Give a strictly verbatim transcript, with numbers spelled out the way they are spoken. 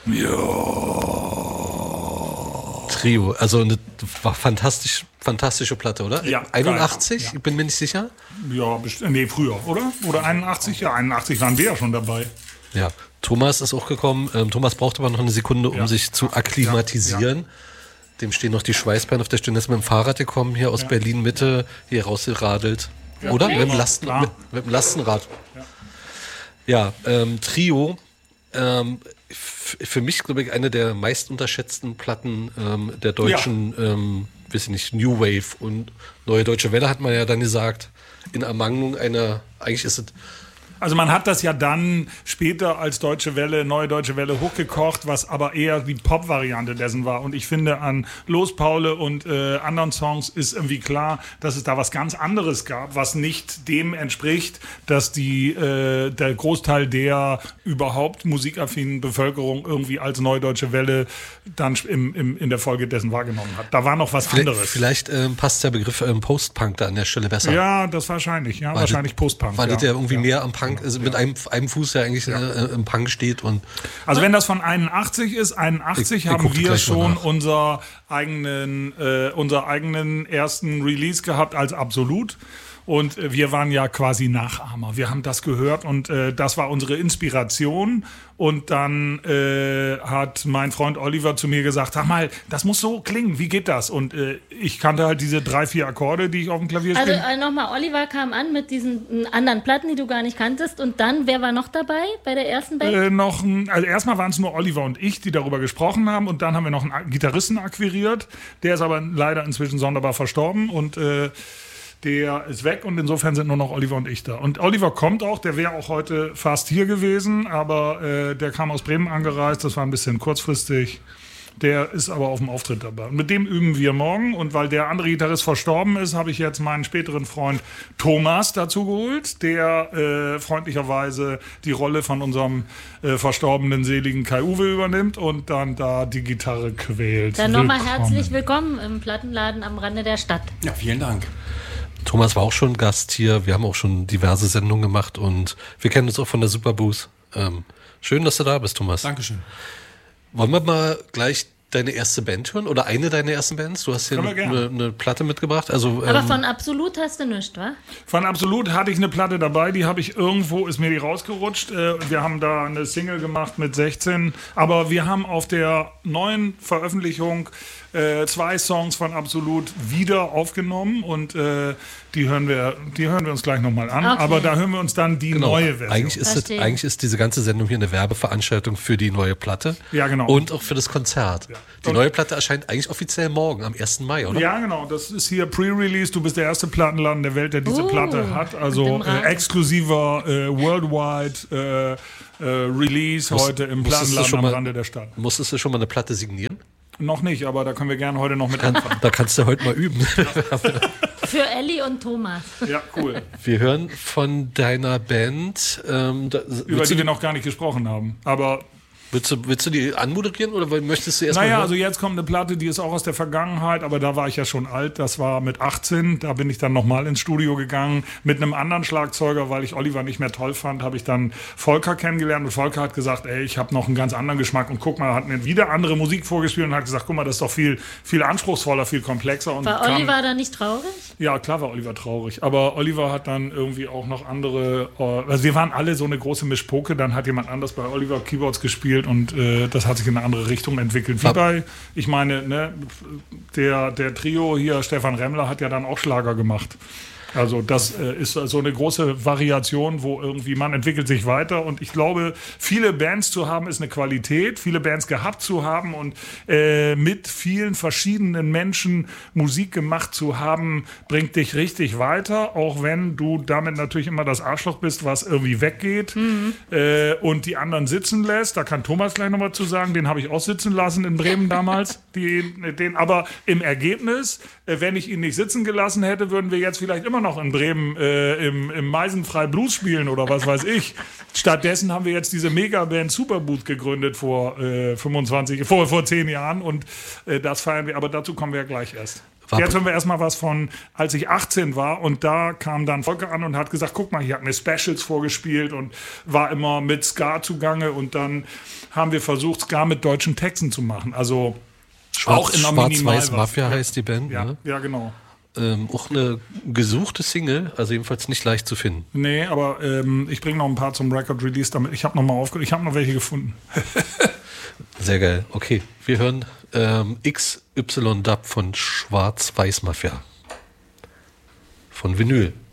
Ja. Trio, also eine war fantastisch, fantastische Platte, oder? Ja. einundachtzig? Geil, ja. Ich bin mir nicht sicher. Ja, best- nee, früher, oder? Oder einundachtzig? Ja, einundachtzig waren wir ja schon dabei. Ja, Thomas ist auch gekommen. Ähm, Thomas braucht aber noch eine Sekunde, um Ja. sich zu akklimatisieren. Ja, Dem stehen noch die Schweißbeine auf der Stirn. Er ist mit dem Fahrrad gekommen, hier aus Ja. Berlin Mitte, hier rausgeradelt. Ja, Oder? okay. Mit dem, Lasten, Klar. mit, mit dem Lastenrad. Ja. Ja, ähm, Trio. Ähm, f- für mich, glaube ich, eine der meist unterschätzten Platten ähm, der deutschen, ähm, weiß ich nicht, New Wave und Neue Deutsche Welle, hat man ja dann gesagt, in Ermangelung einer, eigentlich ist es. Also man hat das ja dann später als Deutsche Welle, Neue Deutsche Welle hochgekocht, was aber eher die Pop-Variante dessen war. Und ich finde, an Los Paule und äh, anderen Songs ist irgendwie klar, dass es da was ganz anderes gab, was nicht dem entspricht, dass die äh, der Großteil der überhaupt musikaffinen Bevölkerung irgendwie als Neue Deutsche Welle dann im, im, in der Folge dessen wahrgenommen hat. Da war noch was Vielleicht, anderes. vielleicht ähm, passt der Begriff ähm, Post-Punk da an der Stelle besser. Ja, das wahrscheinlich. Ja, Weil wahrscheinlich Post-Punk. Weil ja. das ja irgendwie Ja. mehr am Punk, also mit einem, einem Fuß ja eigentlich äh, im Punk steht. Und Also wenn das von einundachtzig ist, einundachtzig Ich- ich haben guck wir gleich mal schon nach. unser eigenen, äh, unser eigenen ersten Release gehabt als Absolut. Und äh, wir waren ja quasi Nachahmer. Wir haben das gehört und äh, das war unsere Inspiration. Und dann äh, hat mein Freund Oliver zu mir gesagt, sag mal, das muss so klingen, wie geht das? Und äh, ich kannte halt diese drei, vier Akkorde, die ich auf dem Klavier Also spiele. äh, nochmal, Oliver kam an mit diesen äh, anderen Platten, die du gar nicht kanntest. Und dann, wer war noch dabei bei der ersten Band? Äh, noch ein, also erstmal waren es nur Oliver und ich, die darüber gesprochen haben, und dann haben wir noch einen A- Gitarristen akquiriert. Der ist aber leider inzwischen sonderbar verstorben und äh, der ist weg, und insofern sind nur noch Oliver und ich da. Und Oliver kommt auch, der wäre auch heute fast hier gewesen, aber äh, der kam aus Bremen angereist, das war ein bisschen kurzfristig. Der ist aber auf dem Auftritt dabei. Und mit dem üben wir morgen. Und weil der andere Gitarrist verstorben ist, habe ich jetzt meinen späteren Freund Thomas dazu geholt, der äh, freundlicherweise die Rolle von unserem äh, verstorbenen seligen Kai-Uwe übernimmt und dann da die Gitarre quält. Dann nochmal Willkommen. herzlich willkommen im Plattenladen am Rande der Stadt. Ja, vielen Dank. Thomas war auch schon Gast hier. Wir haben auch schon diverse Sendungen gemacht und wir kennen uns auch von der Superbooth. Ähm, schön, dass du da bist, Thomas. Dankeschön. Wollen wir mal gleich deine erste Band hören oder eine deiner ersten Bands? Du hast hier Können wir eine, gerne. eine Platte mitgebracht. Also, Aber ähm, von Absolut hast du nichts, wa? Von Absolut hatte ich eine Platte dabei, die habe ich irgendwo, ist mir die rausgerutscht. Äh, Wir haben da eine Single gemacht mit sechzehn, aber wir haben auf der neuen Veröffentlichung äh, zwei Songs von Absolut wieder aufgenommen, und äh, die hören wir, die hören wir uns gleich nochmal an. Okay. Aber da hören wir uns dann die genau, neue Version. eigentlich ist, das, Verstehe. eigentlich ist diese ganze Sendung hier eine Werbeveranstaltung für die neue Platte. Ja, genau. Und auch für das Konzert. Die Und- neue Platte erscheint eigentlich offiziell morgen, am ersten Mai, oder? Ja, genau. Das ist hier Pre-Release. Du bist der erste Plattenladen der Welt, der diese Oh, Platte hat. Also mit dem äh, Rahmen. exklusiver äh, Worldwide äh, äh, Release Muss- heute im musstest du Plattenladen schon am mal- Rande der Stadt. Musstest du schon mal eine Platte signieren? Noch nicht, aber da können wir gerne heute noch mit Kann, anfangen. da kannst du heute mal üben. Für Elli und Thomas. Ja, cool. Wir hören von deiner Band. Ähm, da, Über willst, die du, wir noch gar nicht gesprochen haben. Aber willst, du, willst du die anmoderieren oder möchtest du erst mal naja, hören? also jetzt kommt eine Platte, die ist auch aus der Vergangenheit, aber da war ich ja schon alt. Das war mit achtzehn. Da bin ich dann nochmal ins Studio gegangen mit einem anderen Schlagzeuger, weil ich Oliver nicht mehr toll fand, habe ich dann Volker kennengelernt. Und Volker hat gesagt, ey, ich habe noch einen ganz anderen Geschmack. Und guck mal, hat mir wieder andere Musik vorgespielt und hat gesagt, guck mal, das ist doch viel, viel anspruchsvoller, viel komplexer. Und War kam- Oliver da nicht traurig? Ja, klar war Oliver traurig. Aber Oliver hat dann irgendwie auch noch andere. Äh, also wir waren alle so eine große Mischpoke. Dann hat jemand anders bei Oliver Keyboards gespielt, und äh, das hat sich in eine andere Richtung entwickelt. Wie Ab- bei, ich meine, ne, der, der Trio hier, Stefan Remmler, hat ja dann auch Schlager gemacht. Also das äh, ist so eine große Variation, wo irgendwie man entwickelt sich weiter, und ich glaube, viele Bands zu haben ist eine Qualität, viele Bands gehabt zu haben und äh, mit vielen verschiedenen Menschen Musik gemacht zu haben, bringt dich richtig weiter, auch wenn du damit natürlich immer das Arschloch bist, was irgendwie weggeht äh, und die anderen sitzen lässt. Da kann Thomas gleich noch mal zu sagen, den habe ich auch sitzen lassen in Bremen damals. Den, den, aber im Ergebnis, äh, wenn ich ihn nicht sitzen gelassen hätte, würden wir jetzt vielleicht immer noch in Bremen äh, im, im Meisenfrei Blues spielen oder was weiß ich. Stattdessen haben wir jetzt diese Megaband Superbooth gegründet vor äh, fünfundzwanzig, vor, vor zehn Jahren, und äh, das feiern wir, aber dazu kommen wir ja gleich erst. War Jetzt hören wir erstmal was von, als ich achtzehn war und da kam dann Volker an und hat gesagt, guck mal, hier hat mir Specials vorgespielt und war immer mit Ska zugange und dann haben wir versucht, Ska mit deutschen Texten zu machen. Also Schwarz, auch in der Schwarz-Weiß Mafia heißt die Band. Ja, ne? ja genau. Ähm, auch eine gesuchte Single, also jedenfalls nicht leicht zu finden. Nee, aber ähm, ich bringe noch ein paar zum Record-Release damit. Ich habe noch mal aufge- ich habe noch welche gefunden. Sehr geil. Okay, wir hören ähm, X Y Dub von Schwarz-Weiß Mafia. Von Vinyl.